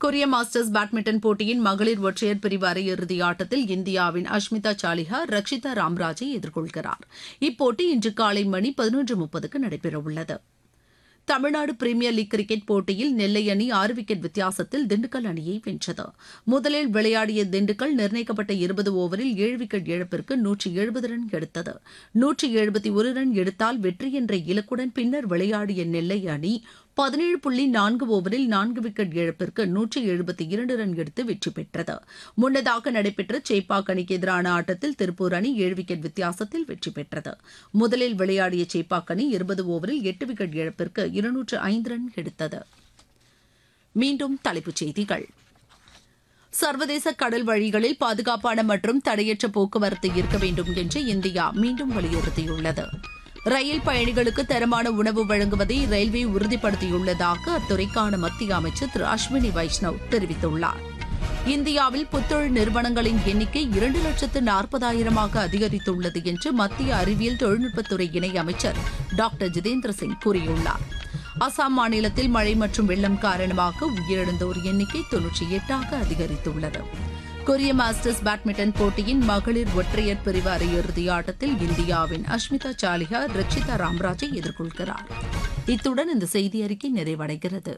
கொரிய masters badminton போட்டியின் மகளிர் ஒற்றையர் பிரிவு அரையிறுதி ஆட்டத்தில் இந்தியாவின் அஷ்மிதா சாலிஹா ரக்ஷிதா ராம்ராஜை எதிர்கொள்கிறார். இப்போட்டி இன்று காலை மணி 11:30க்கு நடைபெறவுள்ளது. தமிழ்நாடு பிரீமியர் லீக் கிரிக்கெட் போட்டியில் நெல்லை அணி 6 விக்கெட் வித்தியாசத்தில் திண்டுக்கல் அணியை வென்றது. முதலில் விளையாடிய திண்டுக்கல் நிர்ணயிக்கப்பட்ட 20 ஓவரில் 7 விக்கெட் இழப்பிற்கு 170 ரன் எடுத்தது. 171 ரன் எடுத்தால் வெற்றி என்ற இலக்குடன் பின்னர் விளையாடிய நெல்லை அணி 17.4 ஓவரில் 4 விக்கெட் இழப்பிற்கு 172 ரன் எடுத்து வெற்றி பெற்றது. முன்னதாக நடைபெற்ற சேப்பாக் அணிக்கு எதிரான ஆட்டத்தில் திருப்பூர் அணி 7 விக்கெட் வித்தியாசத்தில் வெற்றி பெற்றது. முதலில் விளையாடிய சேப்பாக் அணி 20 ஓவரில் 8 விக்கெட் இழப்பிற்கு 205 ரன் எடுத்தது. மீண்டும் தலைப்புச் செய்திகள். சர்வதேச கடல் வழிகளில் பாதுகாப்பான மற்றும் தடையற்ற போக்குவரத்து இருக்க வேண்டும் என்று இந்தியா மீண்டும் வலியுறுத்தியுள்ளது. ரயில் பயணிகளுக்கு தரமான உணவு வழங்குவதை ரயில்வே உறுதிப்படுத்தியுள்ளதாக அத்துறைக்கான மத்திய அமைச்சர் திரு அஸ்வினி வைஷ்ணவ் தெரிவித்துள்ளார். இந்தியாவில் புத்தொழில் நிறுவனங்களின் எண்ணிக்கை 2,40,000 அதிகரித்துள்ளது என்று மத்திய அறிவியல் தொழில்நுட்பத்துறை இணை அமைச்சர் டாக்டர் ஜிதேந்திர சிங் கூறியுள்ளார். அசாம் மாநிலத்தில் மழை மற்றும் வெள்ளம் காரணமாக உயிரிழந்தோர் எண்ணிக்கை 98 அதிகரித்துள்ளது. கொரிய மாஸ்டர்ஸ் பேட்மிண்டன் போட்டியின் மகளிர் ஒற்றையர் பிரிவு அரையிறுதி ஆட்டத்தில் இந்தியாவின் அஷ்மிதா சாலிஹா ரக்ஷிதா ராம்ராஜை எதிர்கொள்கிறார். இத்துடன் இந்த செய்தி அறிக்கை நிறைவடைகிறது.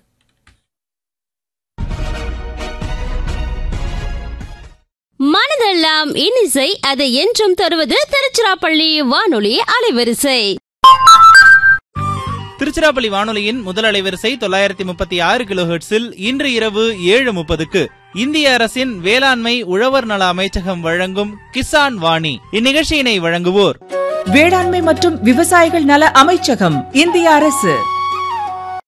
மனதெல்லாம் இன்னிசை, அதை என்றும் தருவது திருச்சிராப்பள்ளி வானொலி அலைவரிசை. திருச்சிராப்பள்ளி வானொலியின் முதல் அலைவரிசை 936 கிலோஹெர்ட்ஸில் இன்று இரவு 7:30க்கு இந்திய அரசின் வேளாண்மை உழவர் நல அமைச்சகம் வழங்கும் கிசான் வாணி. இந்நிகழ்ச்சியினை வழங்குவோர் வேளாண்மை மற்றும் விவசாயிகள் நல அமைச்சகம், இந்திய அரசு.